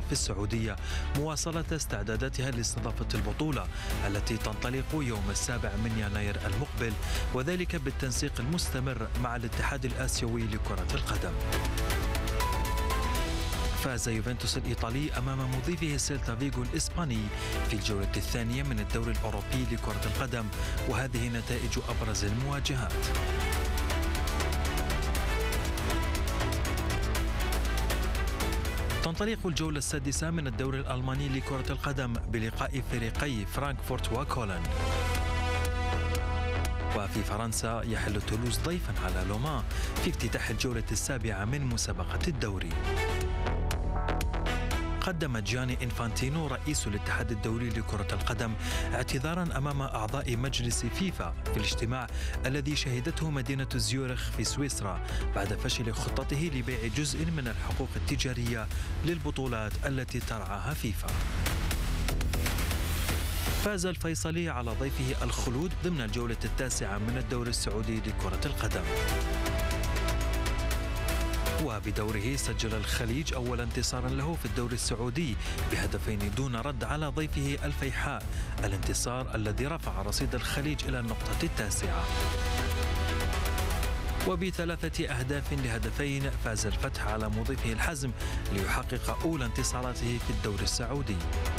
في السعودية مواصلة استعداداتها لاستضافة البطولة التي تنطلق يوم 7 يناير المقبل، وذلك بالتنسيق المستمر مع الاتحاد الآسيوي لكرة القدم. فاز يوفنتوس الإيطالي أمام مضيفه سيلتا فيغو الإسباني في الجولة الثانية من الدوري الأوروبي لكرة القدم، وهذه نتائج أبرز المواجهات. تنطلق الجولة السادسة من الدوري الألماني لكرة القدم بلقاء فريقي فرانكفورت وكولن. وفي فرنسا يحل تولوز ضيفا على لومان في افتتاح الجولة السابعة من مسابقة الدوري. قدم جياني إنفانتينو رئيس الاتحاد الدولي لكرة القدم اعتذارا أمام أعضاء مجلس فيفا في الاجتماع الذي شهدته مدينة زيورخ في سويسرا بعد فشل خطته لبيع جزء من الحقوق التجارية للبطولات التي ترعاها فيفا. فاز الفيصلي على ضيفه الخلود ضمن الجولة التاسعة من الدوري السعودي لكرة القدم. وبدوره سجل الخليج أول انتصار له في الدوري السعودي بهدفين دون رد على ضيفه الفيحاء، الانتصار الذي رفع رصيد الخليج إلى النقطة التاسعة. وب3 أهداف لهدفين فاز الفتح على مضيفه الحزم ليحقق أولى انتصاراته في الدوري السعودي.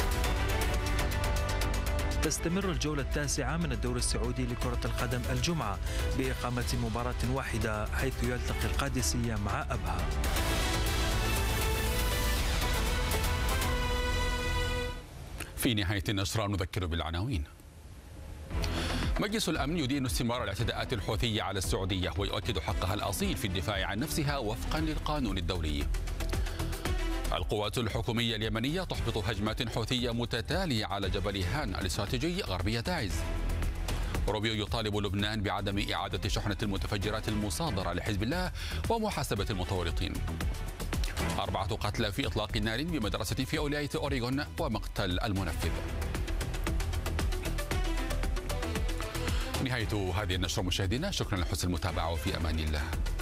تستمر الجولة التاسعة من الدوري السعودي لكرة القدم الجمعة بإقامة مباراة واحدة حيث يلتقي القادسية مع أبها. في نهاية النشرة نذكر بالعناوين. مجلس الأمن يدين استمرار الاعتداءات الحوثية على السعودية ويؤكد حقها الأصيل في الدفاع عن نفسها وفقا للقانون الدولي. القوات الحكومية اليمنية تحبط هجمات حوثية متتالية على جبل هان الاستراتيجي غربية تعز. روبيو يطالب لبنان بعدم إعادة شحنة المتفجرات المصادرة لحزب الله ومحاسبة المتورطين. 4 قتلى في إطلاق نار بمدرسة في ولاية أوريغون ومقتل المنفذ. نهاية هذه النشرة مشاهدينا، شكرا لحسن المتابعة وفي أمان الله.